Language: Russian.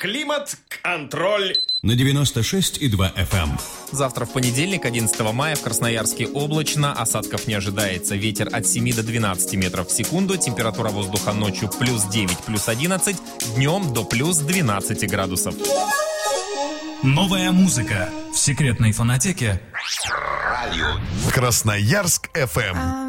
Климат-контроль на 96,2 FM. Завтра в понедельник, 11 мая, в Красноярске облачно, осадков не ожидается. Ветер от 7 до 12 метров в секунду, температура воздуха ночью плюс 9, плюс 11, днем до плюс 12 градусов. Новая музыка в секретной фонотеке Красноярск FM.